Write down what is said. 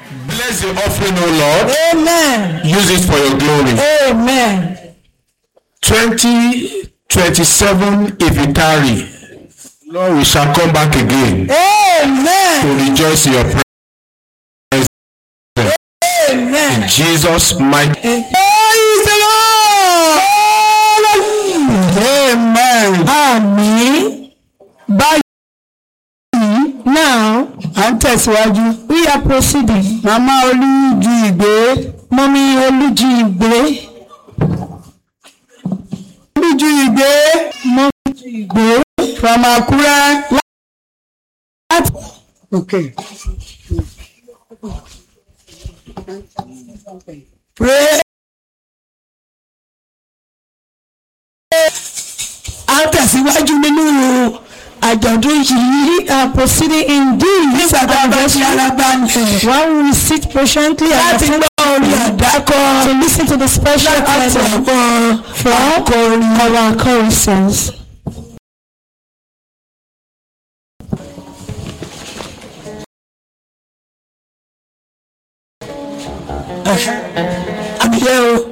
Bless the offering, O Lord. Amen. Use it for your glory. Amen. 2027, if you tarry, Lord, we shall come back again. Amen. To rejoice in your presence. Amen. In Jesus' mighty name. Praise the Lord. Amen. Amen. Bye. Now, we are proceeding. Mama Olujigbe. Mommy Olujigbe. Olujigbe. From Akure. Okay. Pray. Àtẹ̀síwájú nínú àjọ̀dún yìí are proceeding in this anniversary. While we sit patiently and to listen to the special anthem from our choristers. I'm here.